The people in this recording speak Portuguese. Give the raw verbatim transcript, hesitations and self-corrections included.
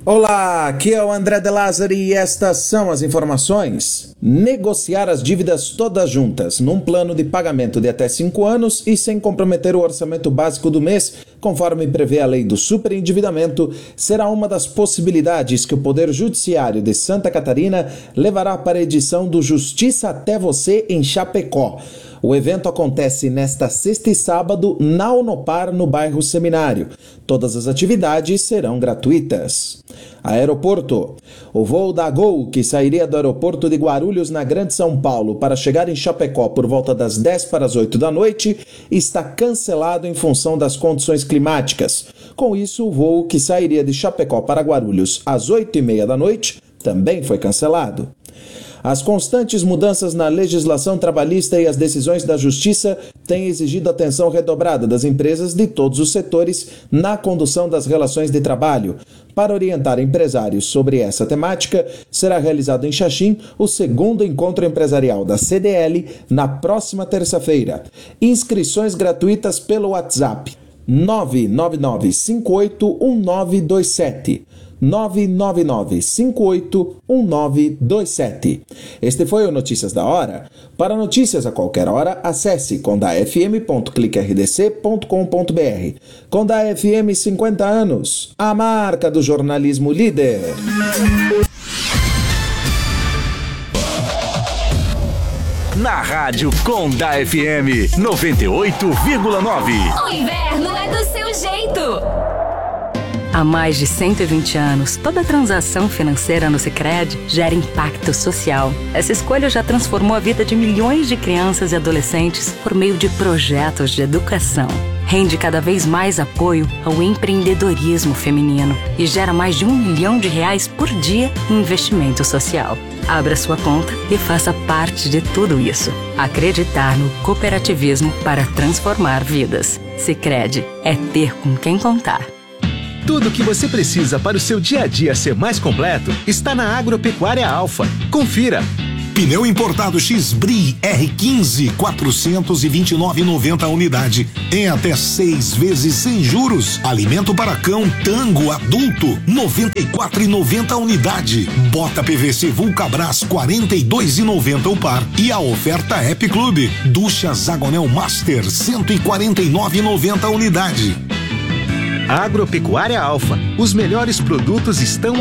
Olá, aqui é o André De Lázari e estas são as informações. Negociar as dívidas todas juntas, num plano de pagamento de até cinco anos e sem comprometer o orçamento básico do mês, conforme prevê a lei do superendividamento, será uma das possibilidades que o Poder Judiciário de Santa Catarina levará para a edição do Justiça Até Você em Chapecó. O evento acontece nesta sexta e sábado na Unopar, no bairro Seminário. Todas as atividades serão gratuitas. Aeroporto. O voo da Gol, que sairia do aeroporto de Guarulhos, na Grande São Paulo, para chegar em Chapecó por volta das dez para as oito da noite, está cancelado em função das condições climáticas. Com isso, o voo que sairia de Chapecó para Guarulhos às oito e meia da noite também foi cancelado. As constantes mudanças na legislação trabalhista e as decisões da Justiça têm exigido atenção redobrada das empresas de todos os setores na condução das relações de trabalho. Para orientar empresários sobre essa temática, será realizado em Xaxim o segundo encontro empresarial da C D L na próxima terça-feira. Inscrições gratuitas pelo WhatsApp nove nove nove cinco oito um nove dois sete. nove nove nove cinco oito um nove dois sete. Este foi o Notícias da Hora. Para notícias a qualquer hora, acesse conda f m ponto clique r d c ponto com ponto b r. Conda F M, cinquenta anos, a marca do jornalismo líder. Na Rádio Conda F M noventa e oito vírgula nove. O inverno é do seu jeito. Há mais de cento e vinte anos, toda transação financeira no Sicredi gera impacto social. Essa escolha já transformou a vida de milhões de crianças e adolescentes por meio de projetos de educação. Rende cada vez mais apoio ao empreendedorismo feminino e gera mais de um milhão de reais por dia em investimento social. Abra sua conta e faça parte de tudo isso. Acreditar no cooperativismo para transformar vidas. Sicredi é ter com quem contar. Tudo o que você precisa para o seu dia a dia ser mais completo está na Agropecuária Alfa. Confira! Pneu importado X-Bri R quinze, quatrocentos e vinte e nove reais e noventa centavos a unidade. Em até seis vezes sem juros. Alimento para cão Tango adulto, noventa e quatro reais e noventa centavos a unidade. Bota P V C Vulcabras, quarenta e dois reais e noventa centavos o par. E a oferta App Clube. Ducha Zagonel Master, cento e quarenta e nove reais e noventa centavos a unidade. Agropecuária Alfa. Os melhores produtos estão